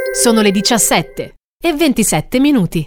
Sono le 17:27.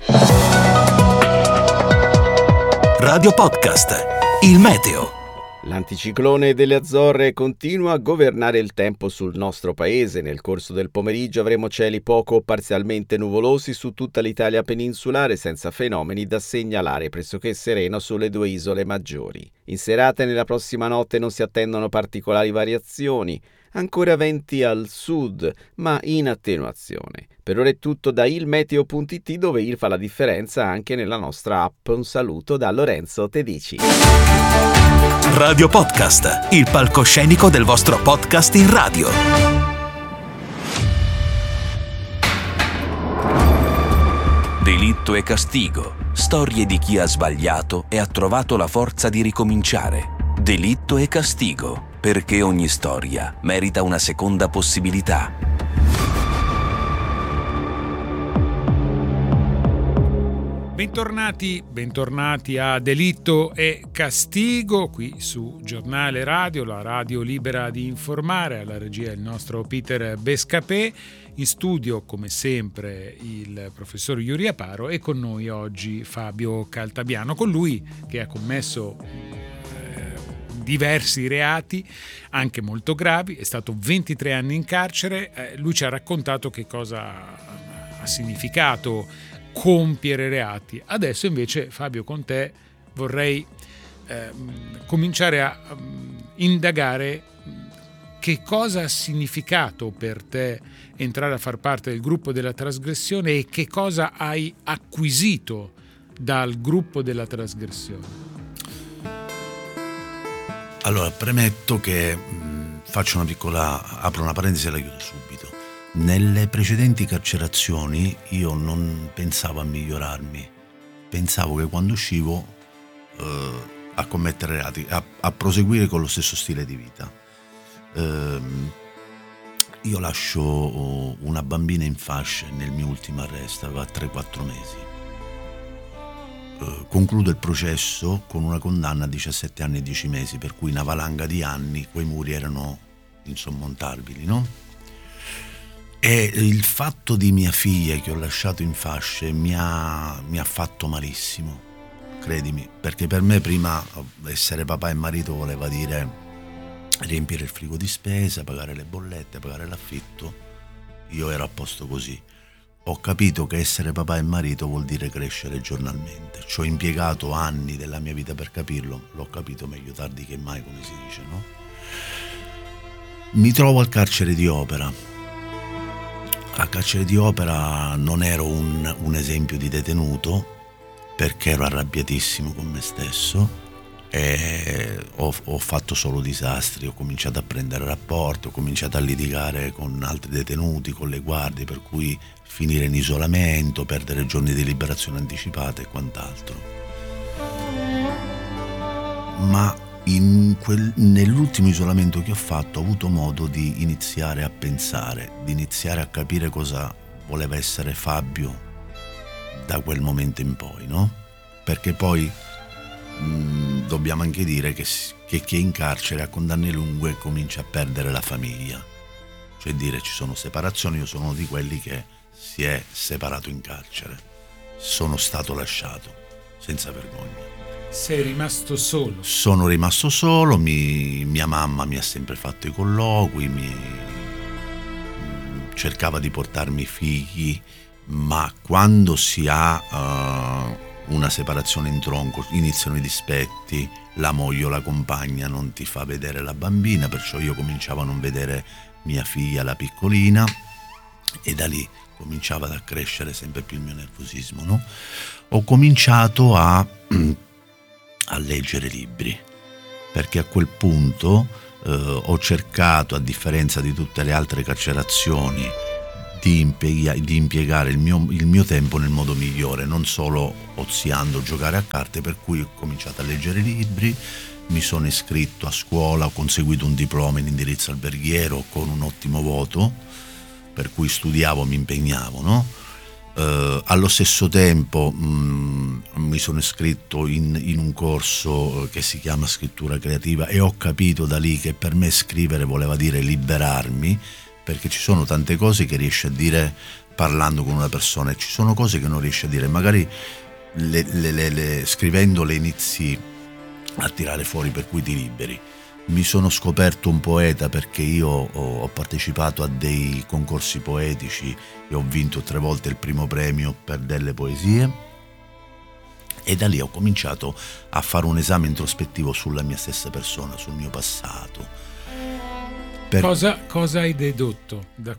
Radio Podcast, il meteo. L'anticiclone delle Azzorre continua a governare il tempo sul nostro paese. Nel corso del pomeriggio avremo cieli poco o parzialmente nuvolosi su tutta l'Italia peninsulare, senza fenomeni da segnalare, pressoché sereno sulle due isole maggiori. In serata e nella prossima notte non si attendono particolari variazioni. Ancora venti al sud, ma in attenuazione. Per ora è tutto da ilmeteo.it, dove il fa la differenza anche nella nostra app. Un saluto da Lorenzo Tedici. Radio Podcast, il palcoscenico del vostro podcast in radio. Delitto e castigo. Storie di chi ha sbagliato e ha trovato la forza di ricominciare. Delitto e castigo. Perché ogni storia merita una seconda possibilità. Bentornati a Delitto e Castigo, qui su Giornale Radio, la radio libera di informare. Alla regia il nostro Peter Bescapè, in studio come sempre il professor Yuri Aparo e con noi oggi Fabio Caltabiano, con lui che ha commesso diversi reati, anche molto gravi, è stato 23 anni in carcere. Lui ci ha raccontato che cosa ha significato compiere reati. Adesso invece, Fabio, con te vorrei cominciare a indagare che cosa ha significato per te entrare a far parte del gruppo della trasgressione e che cosa hai acquisito dal gruppo della trasgressione. Allora, premetto che apro una parentesi e la chiudo subito. Nelle precedenti carcerazioni io non pensavo a migliorarmi, pensavo che quando uscivo a commettere reati, a proseguire con lo stesso stile di vita. Io lascio una bambina in fasce nel mio ultimo arresto, aveva 3-4 mesi. Concludo il processo con una condanna a 17 anni e 10 mesi, per cui una valanga di anni, quei muri erano insormontabili, no? E il fatto di mia figlia che ho lasciato in fasce mi ha fatto malissimo, credimi, perché per me prima essere papà e marito voleva dire riempire il frigo di spesa, pagare le bollette, pagare l'affitto. Io ero a posto così. Ho capito che essere papà e marito vuol dire crescere giornalmente. Ci ho impiegato anni della mia vita per capirlo, l'ho capito meglio tardi che mai, come si dice, no? Mi trovo al carcere di Opera. Al carcere di Opera non ero un esempio di detenuto, perché ero arrabbiatissimo con me stesso e ho fatto solo disastri. Ho cominciato a prendere rapporti, ho cominciato a litigare con altri detenuti, con le guardie, per cui finire in isolamento, perdere giorni di liberazione anticipata e quant'altro. Ma nell'ultimo isolamento che ho fatto ho avuto modo di iniziare a pensare, di iniziare a capire cosa voleva essere Fabio da quel momento in poi, no? Perché poi dobbiamo anche dire che chi è in carcere a condanne lunghe comincia a perdere la famiglia, cioè dire ci sono separazioni. Io sono uno di quelli che si è separato in carcere, sono stato lasciato senza vergogna. Sei rimasto solo? Sono rimasto solo, mia mamma mi ha sempre fatto i colloqui, cercava di portarmi i figli, ma quando si ha una separazione in tronco iniziano i dispetti, la moglie o la compagna non ti fa vedere la bambina, perciò io cominciavo a non vedere mia figlia, la piccolina, e da lì cominciava ad accrescere sempre più il mio nervosismo, no? Ho cominciato a leggere libri, perché a quel punto ho cercato, a differenza di tutte le altre carcerazioni, di impiegare il mio tempo nel modo migliore, non solo oziando, giocare a carte, per cui ho cominciato a leggere libri, mi sono iscritto a scuola, ho conseguito un diploma in indirizzo alberghiero con un ottimo voto, per cui studiavo, mi impegnavo, no? Allo stesso tempo mi sono iscritto in un corso che si chiama scrittura creativa e ho capito da lì che per me scrivere voleva dire liberarmi, perché ci sono tante cose che riesci a dire parlando con una persona e ci sono cose che non riesci a dire, magari scrivendo le inizi a tirare fuori, per cui ti liberi. Mi sono scoperto un poeta perché io ho partecipato a dei concorsi poetici e ho vinto 3 volte il primo premio per delle poesie, e da lì ho cominciato a fare un esame introspettivo sulla mia stessa persona, sul mio passato. Cosa hai dedotto da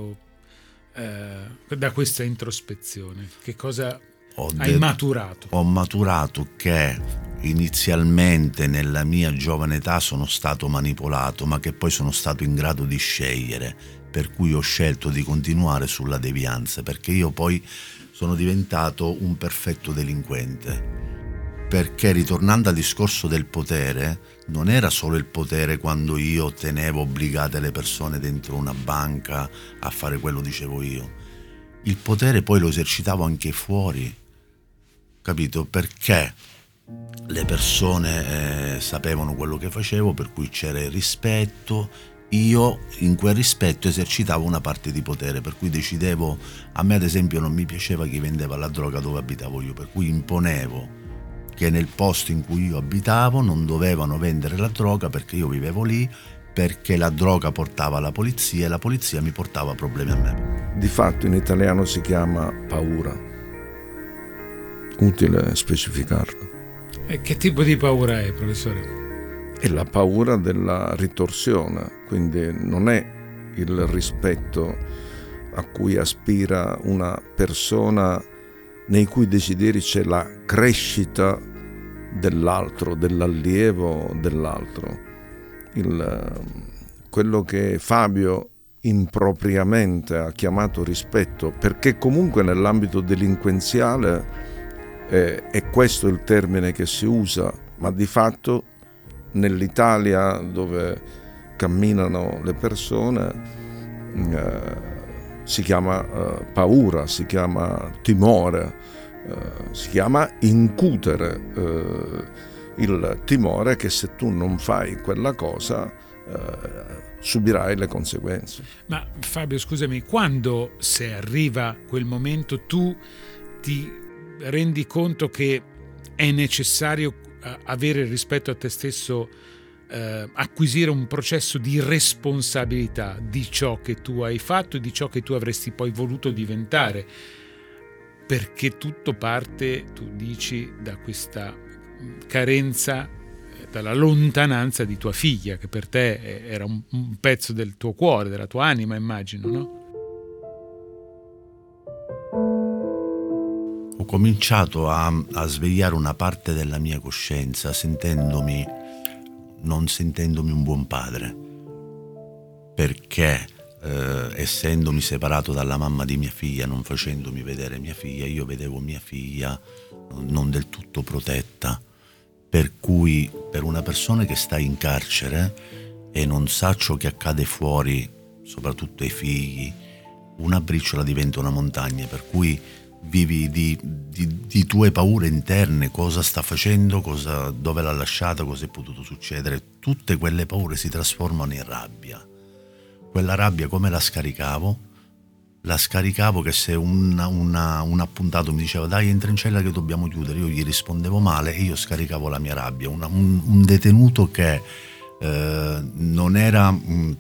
questa introspezione? Che cosa hai maturato? Ho maturato che inizialmente nella mia giovane età sono stato manipolato, ma che poi sono stato in grado di scegliere, per cui ho scelto di continuare sulla devianza, perché io poi sono diventato un perfetto delinquente. Perché, ritornando al discorso del potere, non era solo il potere quando io tenevo obbligate le persone dentro una banca a fare quello dicevo io. Il potere poi lo esercitavo anche fuori, capito? Perché le persone sapevano quello che facevo, per cui c'era il rispetto. Io in quel rispetto esercitavo una parte di potere, per cui decidevo, a me ad esempio non mi piaceva chi vendeva la droga dove abitavo io, per cui imponevo che nel posto in cui io abitavo non dovevano vendere la droga perché io vivevo lì, perché la droga portava la polizia e la polizia mi portava problemi a me. Di fatto in italiano si chiama paura. Utile specificarlo. E che tipo di paura è, professore? È la paura della ritorsione, quindi non è il rispetto a cui aspira una persona nei cui desideri c'è la crescita dell'altro, dell'allievo dell'altro. Quello che Fabio impropriamente ha chiamato rispetto, perché comunque nell'ambito delinquenziale è questo il termine che si usa, ma di fatto nell'Italia dove camminano le persone si chiama paura, si chiama timore, si chiama incutere il timore che se tu non fai quella cosa subirai le conseguenze. Ma Fabio, scusami, quando, se arriva quel momento, tu ti rendi conto che è necessario avere rispetto a te stesso, acquisire un processo di responsabilità di ciò che tu hai fatto e di ciò che tu avresti poi voluto diventare, perché tutto parte, tu dici, da questa carenza, dalla lontananza di tua figlia, che per te era un pezzo del tuo cuore, della tua anima, immagino, no? Ho cominciato a svegliare una parte della mia coscienza, non sentendomi un buon padre, perché essendomi separato dalla mamma di mia figlia, non facendomi vedere mia figlia, io vedevo mia figlia non del tutto protetta, per cui per una persona che sta in carcere e non sa ciò che accade fuori, soprattutto ai figli, una briciola diventa una montagna, per cui vivi di tue paure interne, cosa sta facendo, dove l'ha lasciata, cosa è potuto succedere. Tutte quelle paure si trasformano in rabbia. Quella rabbia come la scaricavo? La scaricavo che se un appuntato mi diceva dai, entra in cella che dobbiamo chiudere, io gli rispondevo male e io scaricavo la mia rabbia. Un detenuto che non era...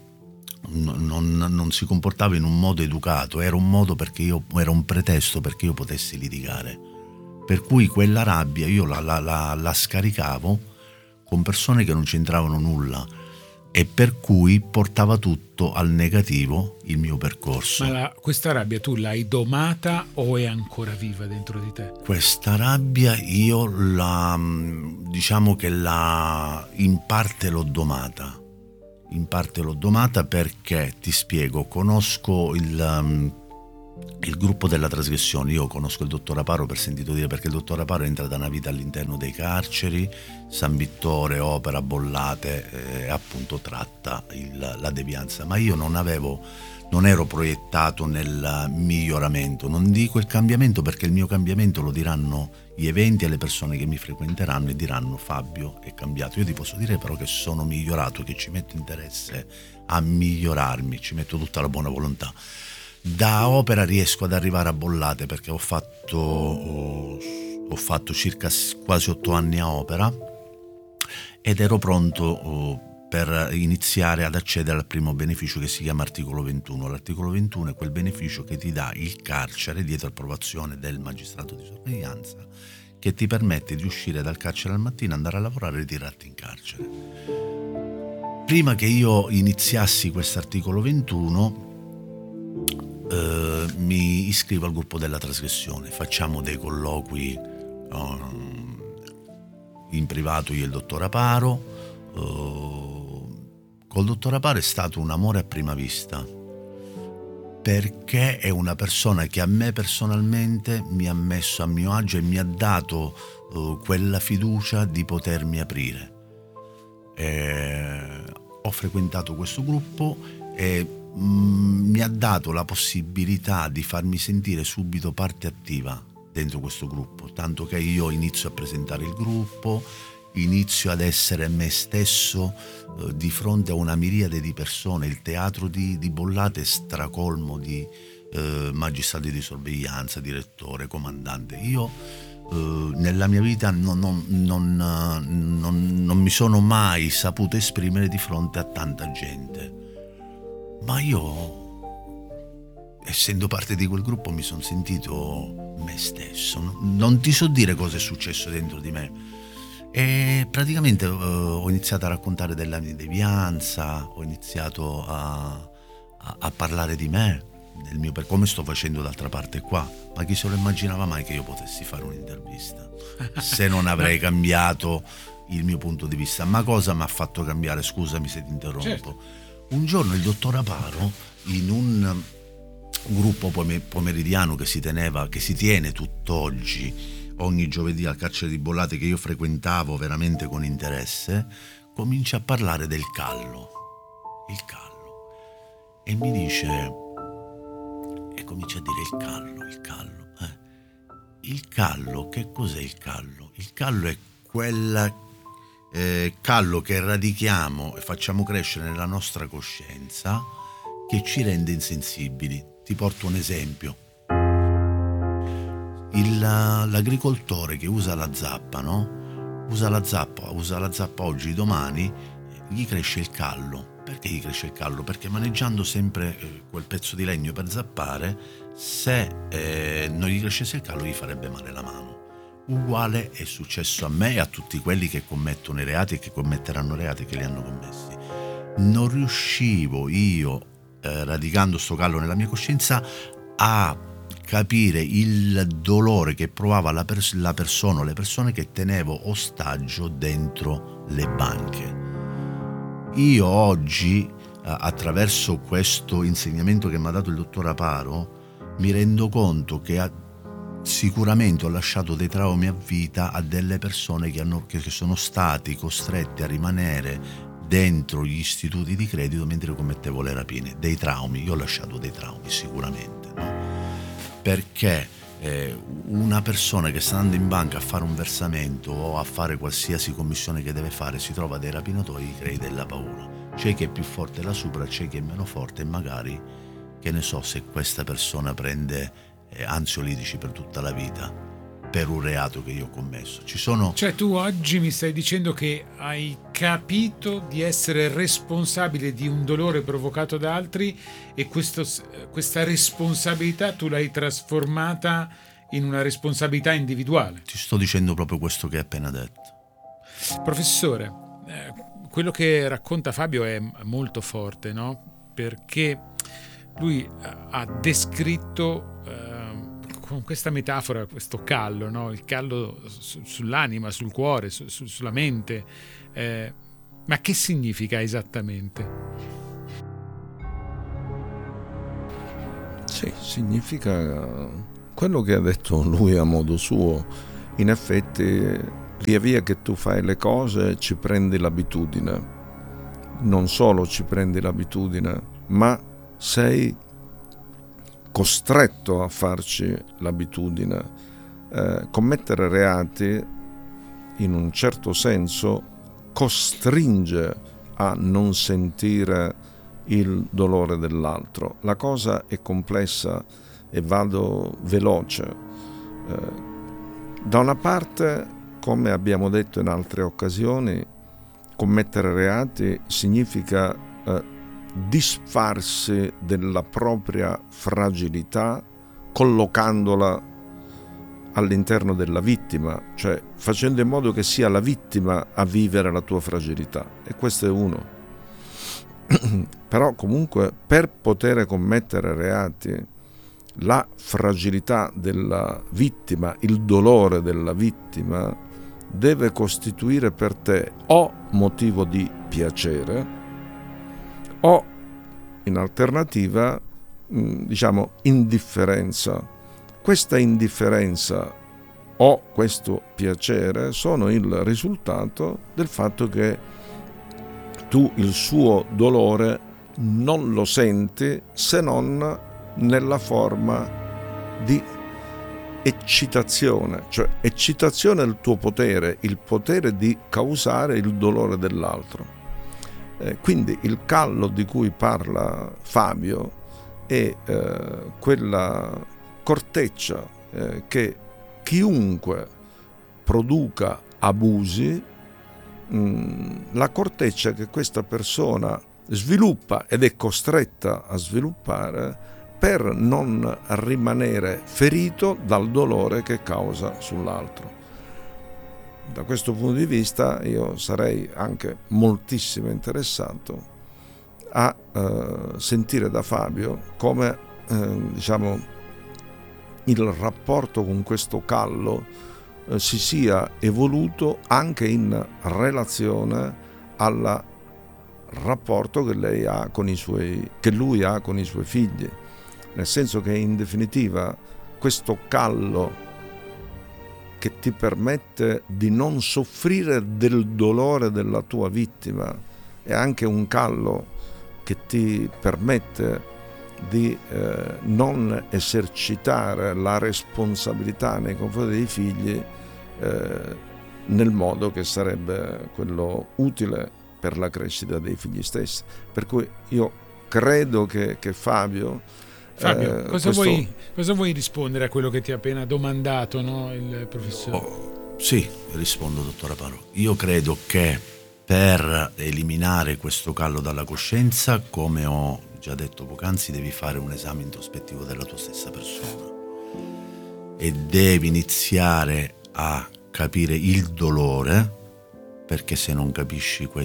Non si comportava in un modo educato, era un modo era un pretesto perché io potessi litigare, per cui quella rabbia io la scaricavo con persone che non c'entravano nulla e per cui portava tutto al negativo il mio percorso. Ma questa rabbia tu l'hai domata o è ancora viva dentro di te? Questa rabbia io diciamo che in parte l'ho domata. In parte l'ho domata perché, ti spiego, conosco il gruppo della trasgressione, io conosco il dottor Aparo per sentito dire, perché il dottor Aparo entra da una vita all'interno dei carceri, San Vittore, opera Bollate, appunto tratta la devianza, ma io non ero proiettato nel miglioramento, non dico il cambiamento, perché il mio cambiamento lo diranno gli eventi e le persone che mi frequenteranno, e diranno Fabio è cambiato. Io ti posso dire però che sono migliorato, che ci metto interesse a migliorarmi, ci metto tutta la buona volontà. Da opera riesco ad arrivare a Bollate, perché ho fatto circa quasi 8 anni a opera, ed ero pronto per iniziare ad accedere al primo beneficio, che si chiama articolo 21. L'articolo 21 è quel beneficio che ti dà il carcere dietro approvazione del magistrato di sorveglianza, che ti permette di uscire dal carcere al mattino, andare a lavorare e ritirarti in carcere. Prima che io iniziassi questo articolo 21 mi iscrivo al gruppo della trasgressione, facciamo dei colloqui in privato io e il dottor Aparo. Col dottor Aparo è stato un amore a prima vista, perché è una persona che a me personalmente mi ha messo a mio agio e mi ha dato quella fiducia di potermi aprire. Ho frequentato questo gruppo e mi ha dato la possibilità di farmi sentire subito parte attiva dentro questo gruppo, tanto che io inizio a presentare il gruppo, inizio ad essere me stesso di fronte a una miriade di persone. Il teatro di Bollate è stracolmo di magistrati di sorveglianza, direttore, comandante. Io nella mia vita non mi sono mai saputo esprimere di fronte a tanta gente, ma io, essendo parte di quel gruppo, mi sono sentito me stesso. Non ti so dire cosa è successo dentro di me. E praticamente ho iniziato a raccontare della mia devianza, ho iniziato a parlare di me, del mio, come sto facendo d'altra parte qua. Ma chi se lo immaginava mai che io potessi fare un'intervista se non avrei cambiato il mio punto di vista? Ma cosa mi ha fatto cambiare? Scusami se ti interrompo. Certo. Un giorno il dottor Aparo, in un gruppo pomeridiano che si tiene tutt'oggi, ogni giovedì al carcere di Bollate, che io frequentavo veramente con interesse, comincia a parlare del callo. Il callo. E mi dice, e comincia a dire il callo. Il callo, che cos'è il callo? Il callo è quel callo che radichiamo e facciamo crescere nella nostra coscienza, che ci rende insensibili. Ti porto un esempio. L'agricoltore che usa la zappa, no? Usa la zappa oggi, domani gli cresce il callo. Perché gli cresce il callo? Perché maneggiando sempre quel pezzo di legno per zappare, se non gli crescesse il callo gli farebbe male la mano. Uguale è successo a me e a tutti quelli che commettono i reati e che commetteranno reati, che li hanno commessi. Non riuscivo io, radicando sto callo nella mia coscienza, a capire il dolore che provava la persona o le persone che tenevo ostaggio dentro le banche. Io oggi, attraverso questo insegnamento che mi ha dato il dottor Aparo, mi rendo conto che sicuramente ho lasciato dei traumi a vita a delle persone che sono stati costretti a rimanere dentro gli istituti di credito mentre commettevo le rapine. Dei traumi, io ho lasciato dei traumi sicuramente, no? Perché una persona che sta andando in banca a fare un versamento o a fare qualsiasi commissione che deve fare si trova dei rapinatori, gli crei della paura. C'è chi è più forte là sopra, c'è chi è meno forte, e magari, che ne so, se questa persona prende ansiolitici per tutta la vita per un reato che io ho commesso. Cioè tu oggi mi stai dicendo che hai capito di essere responsabile di un dolore provocato da altri, e questa responsabilità tu l'hai trasformata in una responsabilità individuale. Ti sto dicendo proprio questo che hai appena detto. Professore, quello che racconta Fabio è molto forte, no? Perché lui ha descritto con questa metafora questo callo, no? Il callo sull'anima, sul cuore, sulla mente. Ma che significa esattamente? Sì, significa quello che ha detto lui a modo suo. In effetti, via via che tu fai le cose ci prendi l'abitudine. Non solo ci prendi l'abitudine, ma sei costretto a farci l'abitudine. Commettere reati, in un certo senso, costringe a non sentire il dolore dell'altro. La cosa è complessa e vado veloce. Da una parte, come abbiamo detto in altre occasioni, commettere reati significa disfarsi della propria fragilità collocandola all'interno della vittima, cioè facendo in modo che sia la vittima a vivere la tua fragilità, e questo è uno. Però comunque per poter commettere reati, la fragilità della vittima, il dolore della vittima deve costituire per te o motivo di piacere o, in alternativa, indifferenza. Questa indifferenza o questo piacere sono il risultato del fatto che tu il suo dolore non lo senti se non nella forma di eccitazione, cioè eccitazione del tuo potere, il potere di causare il dolore dell'altro. Quindi il callo di cui parla Fabio è quella corteccia che chiunque produca abusi, la corteccia che questa persona sviluppa ed è costretta a sviluppare per non rimanere ferito dal dolore che causa sull'altro. Da questo punto di vista io sarei anche moltissimo interessato a sentire da Fabio come il rapporto con questo callo si sia evoluto anche in relazione al rapporto che lui ha con i suoi figli, nel senso che in definitiva questo callo che ti permette di non soffrire del dolore della tua vittima è anche un callo che ti permette di non esercitare la responsabilità nei confronti dei figli nel modo che sarebbe quello utile per la crescita dei figli stessi. Per cui io credo che Fabio, cosa vuoi rispondere a quello che ti ha appena domandato, no, il professore? Sì, rispondo, dottor Aparo. Io credo che per eliminare questo callo dalla coscienza, come ho già detto poc'anzi, devi fare un esame introspettivo della tua stessa persona e devi iniziare a capire il dolore, perché se non capisci il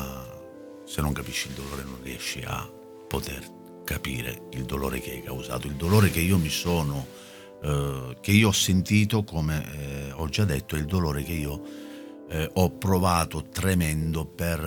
dolore non riesci a poter capire il dolore che hai causato, il dolore che io ho sentito, come ho già detto, è il dolore che io ho provato tremendo per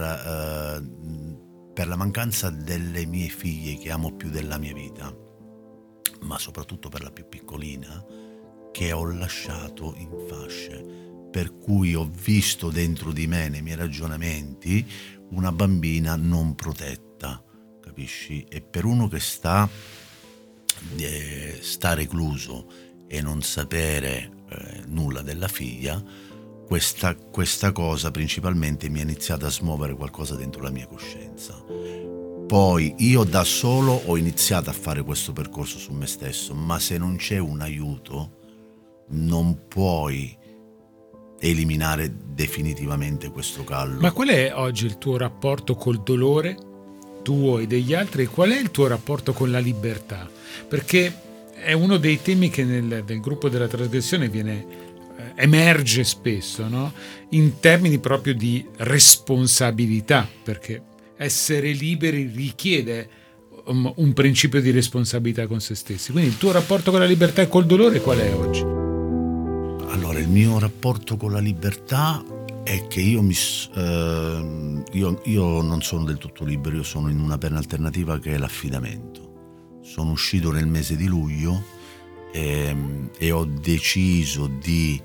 la mancanza delle mie figlie che amo più della mia vita, ma soprattutto per la più piccolina che ho lasciato in fasce, per cui ho visto dentro di me, nei miei ragionamenti, una bambina non protetta, capisci? E per uno che sta recluso e non sapere nulla della figlia, questa cosa principalmente mi ha iniziato a smuovere qualcosa dentro la mia coscienza. Poi io da solo ho iniziato a fare questo percorso su me stesso, ma se non c'è un aiuto non puoi eliminare definitivamente questo callo. Ma qual è oggi il tuo rapporto col dolore, tuo e degli altri, e qual è il tuo rapporto con la libertà? Perché è uno dei temi che nel gruppo della trasgressione emerge spesso, no? In termini proprio di responsabilità, perché essere liberi richiede un principio di responsabilità con se stessi. Quindi il tuo rapporto con la libertà e col dolore qual è oggi? Allora, il mio rapporto con la libertà è che io non sono del tutto libero, io sono in una penna alternativa che è l'affidamento. sono uscito nel mese di luglio e ho deciso di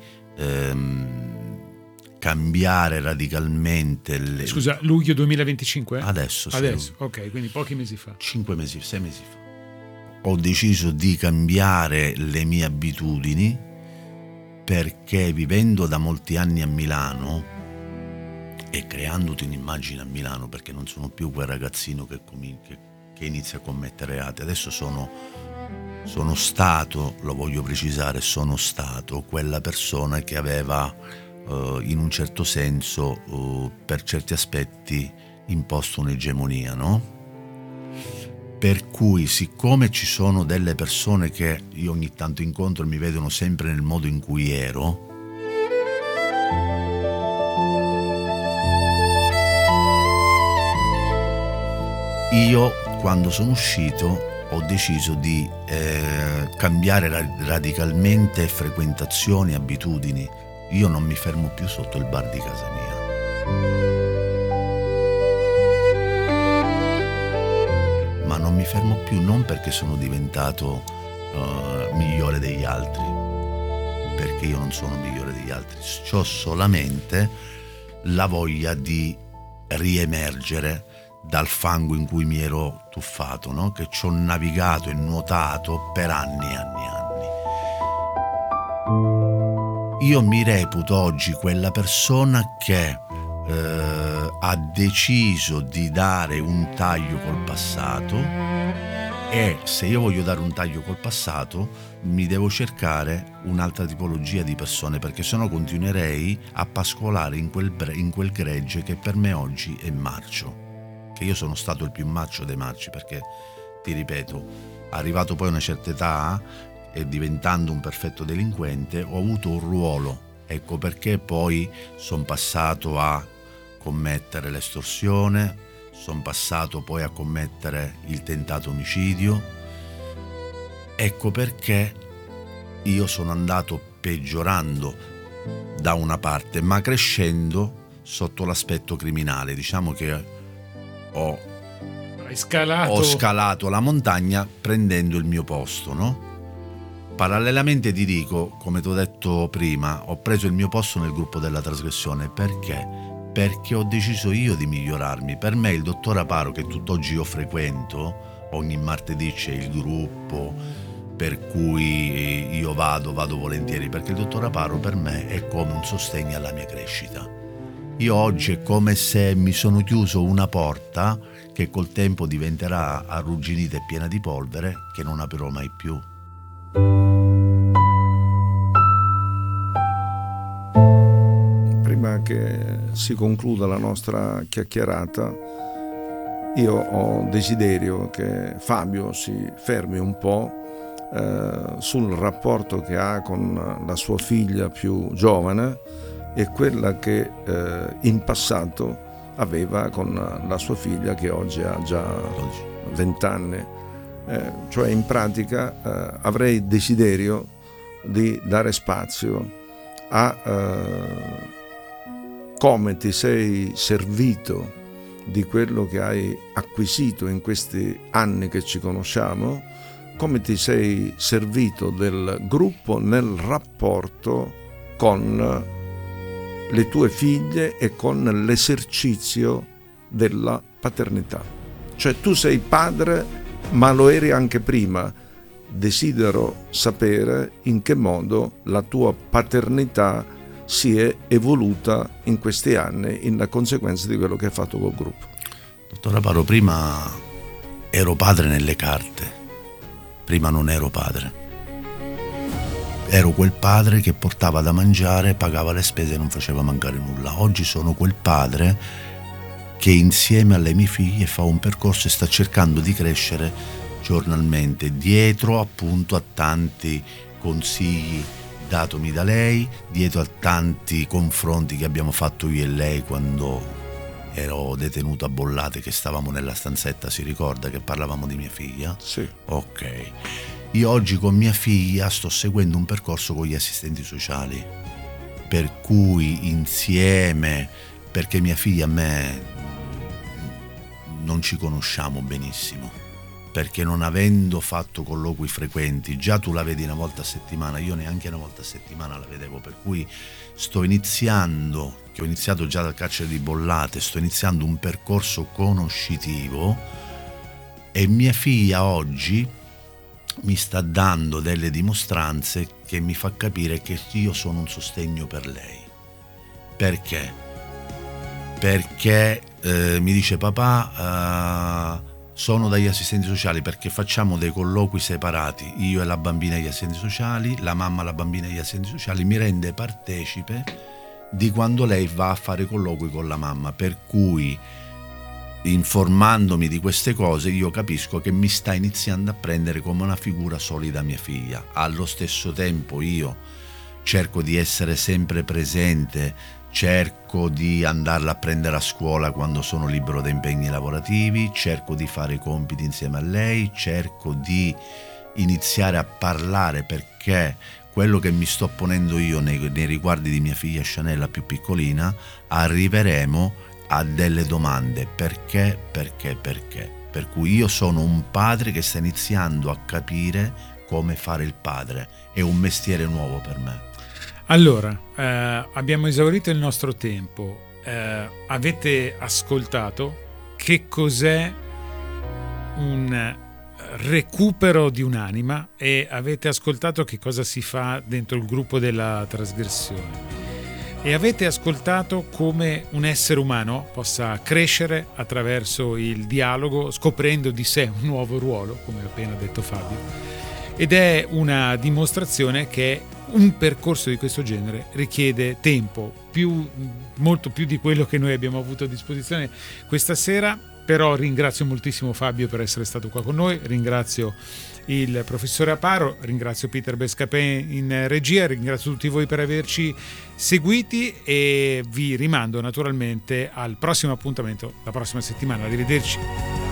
cambiare radicalmente Scusa, luglio 2025? Adesso, sì. Adesso, ok, quindi pochi mesi fa. 6 mesi fa. Ho deciso di cambiare le mie abitudini perché vivendo da molti anni a Milano e creandoti un'immagine a Milano, perché non sono più quel ragazzino che inizia a commettere reati, adesso sono stato, lo voglio precisare, sono stato quella persona che aveva in un certo senso per certi aspetti imposto un'egemonia, no? Per cui, siccome ci sono delle persone che io ogni tanto incontro e mi vedono sempre nel modo in cui ero, io quando sono uscito ho deciso di cambiare radicalmente frequentazioni, abitudini. Io non mi fermo più sotto il bar di casa mia. Ma non mi fermo più non perché sono diventato migliore degli altri, perché io non sono migliore degli altri. C'ho solamente la voglia di riemergere dal fango in cui mi ero tuffato, no? Che ci ho navigato e nuotato per anni e anni e anni. Io mi reputo oggi quella persona che ha deciso di dare un taglio col passato, e se io voglio dare un taglio col passato mi devo cercare un'altra tipologia di persone, perché sennò continuerei a pascolare in quel gregge che per me oggi è marcio, che io sono stato il più marcio dei marci, perché ti ripeto, arrivato poi a una certa età e diventando un perfetto delinquente ho avuto un ruolo, ecco perché poi sono passato a commettere l'estorsione, sono passato poi a commettere il tentato omicidio, ecco perché io sono andato peggiorando da una parte ma crescendo sotto l'aspetto criminale. Diciamo che ho scalato la montagna prendendo il mio posto, no? Parallelamente ti dico, come ti ho detto prima, ho preso il mio posto nel gruppo della trasgressione. Perché? Perché ho deciso io di migliorarmi. Per me il dottor Aparo, che tutt'oggi io frequento, ogni martedì c'è il gruppo per cui io vado volentieri, perché il dottor Aparo per me è come un sostegno alla mia crescita. Io oggi è come se mi sono chiuso una porta che col tempo diventerà arrugginita e piena di polvere, che non aprirò mai più. Prima che si concluda la nostra chiacchierata, io ho desiderio che Fabio si fermi un po' sul rapporto che ha con la sua figlia più giovane e quella che in passato aveva con la sua figlia che oggi ha già 20 anni. Cioè in pratica avrei desiderio di dare spazio a come ti sei servito di quello che hai acquisito in questi anni che ci conosciamo, come ti sei servito del gruppo nel rapporto con le tue figlie e con l'esercizio della paternità. Cioè tu sei padre, ma lo eri anche prima. Desidero sapere in che modo la tua paternità si è evoluta in questi anni in conseguenza di quello che hai fatto col gruppo. Dottor Aparo, prima ero padre nelle carte, prima non ero padre. Ero quel padre che portava da mangiare, pagava le spese e non faceva mancare nulla. Oggi sono quel padre che insieme alle mie figlie fa un percorso e sta cercando di crescere giornalmente, dietro appunto a tanti consigli datomi da lei, dietro a tanti confronti che abbiamo fatto io e lei quando ero detenuto a Bollate, che stavamo nella stanzetta, si ricorda che parlavamo di mia figlia? Sì. Ok. Io oggi con mia figlia sto seguendo un percorso con gli assistenti sociali, per cui insieme, perché mia figlia e me non ci conosciamo benissimo, perché non avendo fatto colloqui frequenti, già tu la vedi una volta a settimana, io neanche una volta a settimana la vedevo, per cui sto iniziando, che ho iniziato già dal carcere di Bollate, sto iniziando un percorso conoscitivo, e mia figlia oggi mi sta dando delle dimostranze che mi fa capire che io sono un sostegno per lei. Perché? Perché mi dice: papà, sono dagli assistenti sociali, perché facciamo dei colloqui separati, io e la bambina agli assistenti sociali, la mamma la bambina agli assistenti sociali, mi rende partecipe di quando lei va a fare colloqui con la mamma, per cui informandomi di queste cose io capisco che mi sta iniziando a prendere come una figura solida mia figlia. Allo stesso tempo io cerco di essere sempre presente, cerco di andarla a prendere a scuola quando sono libero da impegni lavorativi, cerco di fare i compiti insieme a lei, cerco di iniziare a parlare, perché quello che mi sto ponendo io nei riguardi di mia figlia Scianella più piccolina, arriveremo a delle domande: perché. Per cui io sono un padre che sta iniziando a capire come fare il padre, è un mestiere nuovo per me. Allora, abbiamo esaurito il nostro tempo, avete ascoltato che cos'è un recupero di un'anima e avete ascoltato che cosa si fa dentro il gruppo della trasgressione e avete ascoltato come un essere umano possa crescere attraverso il dialogo, scoprendo di sé un nuovo ruolo, come ha appena detto Fabio, ed è una dimostrazione che un percorso di questo genere richiede tempo, molto più di quello che noi abbiamo avuto a disposizione questa sera. Però ringrazio moltissimo Fabio per essere stato qua con noi, ringrazio il professore Aparo, ringrazio Peter Bescapè in regia, ringrazio tutti voi per averci seguiti e vi rimando naturalmente al prossimo appuntamento la prossima settimana. Arrivederci.